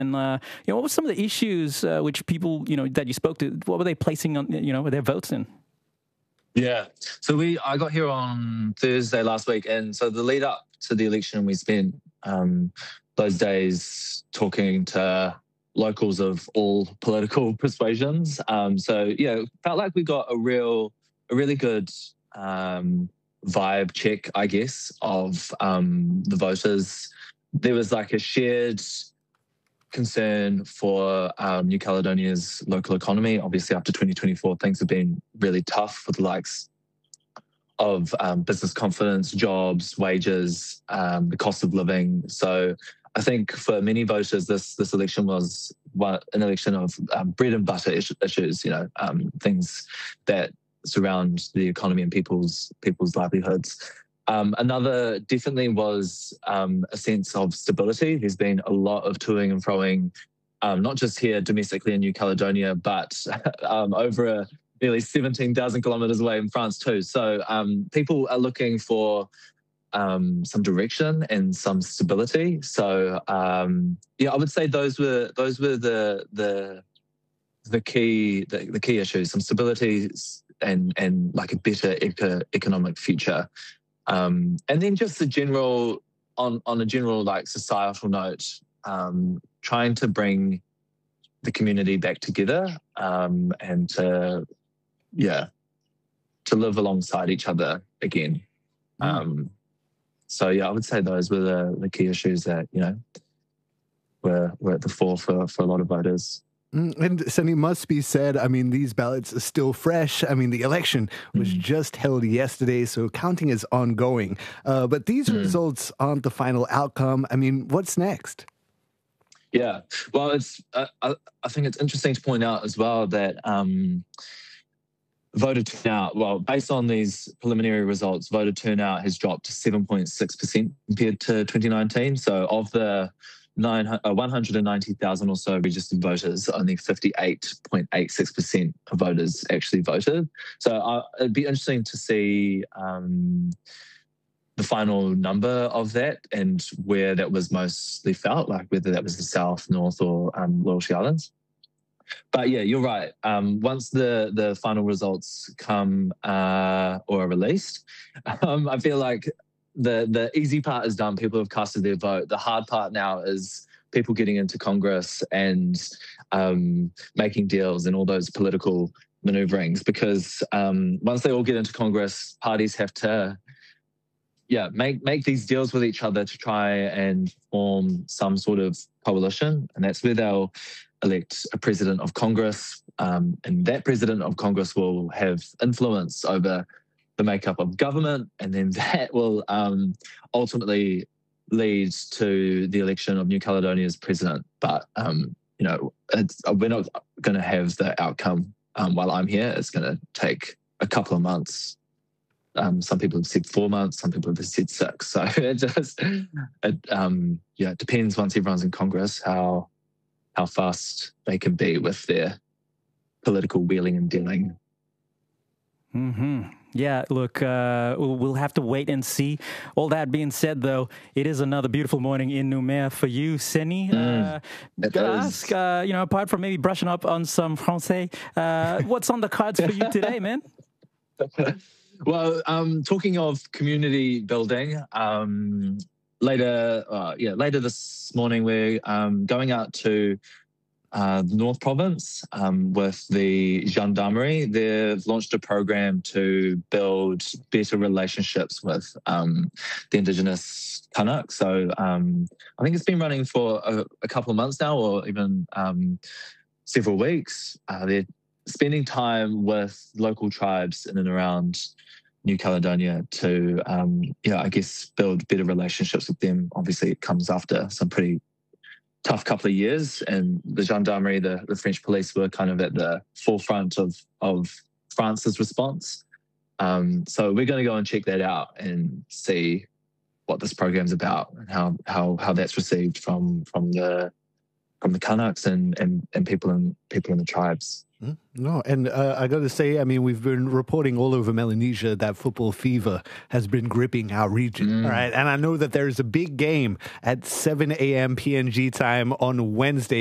And what were some of the issues which people that you spoke to? What were they placing on their votes in? Yeah, so I got here on Thursday last week, and so the lead up to the election, we spent those days talking to locals of all political persuasions. So yeah, felt like we got a really good vibe check, I guess, of the voters. There was like a shared concern for New Caledonia's local economy. Obviously, after 2024, things have been really tough for the likes of business confidence, jobs, wages, the cost of living. So I think for many voters, this election was an election of bread and butter issues, things that surround the economy and people's livelihoods. Another definitely was a sense of stability. There's been a lot of toing and froing, not just here domestically in New Caledonia, but over nearly 17,000 kilometres away in France too. So people are looking for some direction and some stability. So I would say those were the key issues: some stability and like a better economic future. And then just on a general like societal note, trying to bring the community back together and to live alongside each other again. So yeah, I would say those were the key issues that were at the fore for a lot of voters. And Sunny, must be said, I mean, these ballots are still fresh. I mean, the election was just held yesterday, so counting is ongoing. But these results aren't the final outcome. I mean, what's next? Yeah, well, I think it's interesting to point out as well that voter turnout, well, based on these preliminary results, voter turnout has dropped to 7.6% compared to 2019. So of the 190,000 or so registered voters, only 58.86% of voters actually voted. So it'd be interesting to see the final number of that and where that was mostly felt, like whether that was the South, North, or Loyalty Islands. But yeah, you're right. Once the final results come or are released, I feel like the easy part is done. People have casted their vote. The hard part now is people getting into Congress and making deals and all those political maneuverings. Because once they all get into Congress, parties have to make these deals with each other to try and form some sort of coalition, and that's where they'll elect a president of Congress, and that president of Congress will have influence over the makeup of government, and then that will ultimately lead to the election of New Caledonia's president. But we're not going to have the outcome while I'm here. It's going to take a couple of months. Some people have said 4 months, some people have said 6. So it depends once everyone's in Congress how fast they can be with their political wheeling and dealing. Yeah, look, we'll have to wait and see. All that being said, though, it is another beautiful morning in Nouméa for you, Seni. Gotta ask, apart from maybe brushing up on some Francais, what's on the cards for you today, man? Well, talking of community building, later this morning we're going out to the North Province with the Gendarmerie. They've launched a program to build better relationships with the Indigenous Kanak. So I think it's been running for a couple of months now, or even several weeks. They're spending time with local tribes in and around New Caledonia to, I guess, build better relationships with them. Obviously, it comes after some pretty tough couple of years, and the Gendarmerie, the French police, were kind of at the forefront of France's response. So we're going to go and check that out and see what this program's about and how that's received from the the Canucks and people in the tribes. No, and I got to say, I mean, we've been reporting all over Melanesia that football fever has been gripping our region, all right? And I know that there is a big game at 7 a.m. PNG time on Wednesday.